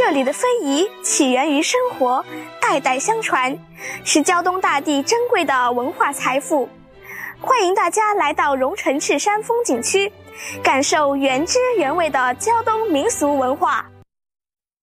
这里的非遗起源于生活，代代相传，是胶东大地珍贵的文化财富。欢迎大家来到荣成赤山风景区，感受原汁原味的胶东民俗文化。